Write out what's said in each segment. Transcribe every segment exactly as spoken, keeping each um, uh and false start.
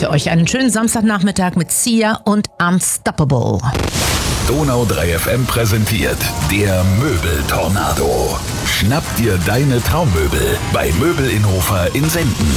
Für euch einen schönen Samstagnachmittag mit Sia und Unstoppable. Donau drei F M präsentiert der Möbeltornado. Schnapp dir deine Traummöbel bei Möbel Innhofer in Senden.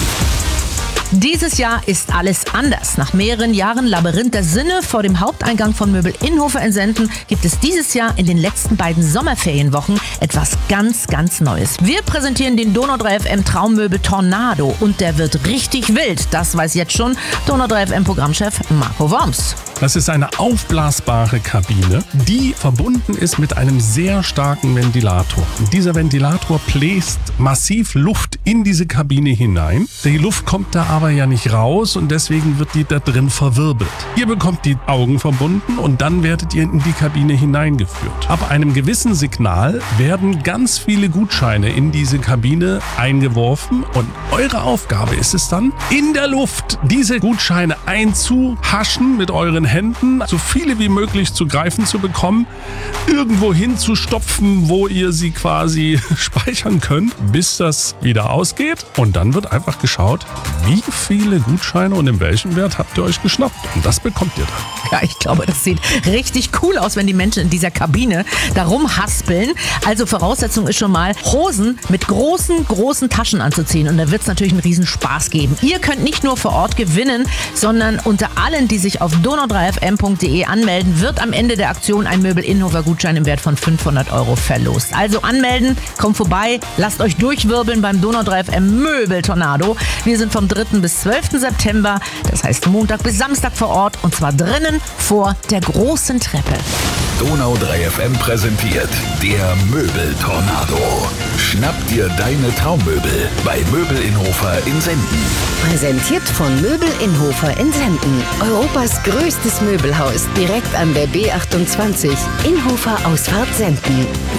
Dieses Jahr ist alles anders. Nach mehreren Jahren Labyrinth der Sinne vor dem Haupteingang von Möbel Innhofer in Senden gibt es dieses Jahr in den letzten beiden Sommerferienwochen etwas ganz, ganz Neues. Wir präsentieren den Donau drei F M Traummöbel Tornado und der wird richtig wild. Das weiß jetzt schon Donau drei F M Programmchef Marco Worms. Das ist eine aufblasbare Kabine, die verbunden ist mit einem sehr starken Ventilator. Und dieser Ventilator bläst massiv Luft in diese Kabine hinein. Die Luft kommt da aber ja nicht raus und deswegen wird die da drin verwirbelt. Ihr bekommt die Augen verbunden und dann werdet ihr in die Kabine hineingeführt. Ab einem gewissen Signal werden ganz viele Gutscheine in diese Kabine eingeworfen und eure Aufgabe ist es dann, in der Luft diese Gutscheine einzuhaschen mit euren Händen, so viele wie möglich zu greifen zu bekommen, irgendwo hinzustopfen, wo ihr sie quasi speichern könnt, bis das wieder ausgeht. Und dann wird einfach geschaut, wie viele Gutscheine und in welchem Wert habt ihr euch geschnappt. Und das bekommt ihr dann. Ja, ich glaube, das sieht richtig cool aus, wenn die Menschen in dieser Kabine da rumhaspeln. Also Voraussetzung ist schon mal, Hosen mit großen, großen Taschen anzuziehen. Und da wird es natürlich einen riesen Spaß geben. Ihr könnt nicht nur vor Ort gewinnen, sondern unter allen, die sich auf donau drei f m punkt de anmelden, wird am Ende der Aktion ein Möbel Innhofer Gutschein im Wert von fünfhundert Euro verlost. Also anmelden, kommt vorbei, lasst euch durchwirbeln beim Donau drei F M Möbel Tornado. Wir sind vom dritten bis zwölften September, das heißt Montag bis Samstag vor Ort und zwar drinnen vor der großen Treppe. Donau drei F M präsentiert der Möbeltornado. Schnapp dir deine Traummöbel bei Möbel Innhofer in Senden. Präsentiert von Möbel Innhofer in Senden. Europas größtes Möbelhaus direkt an der B achtundzwanzig. Innhofer Ausfahrt Senden.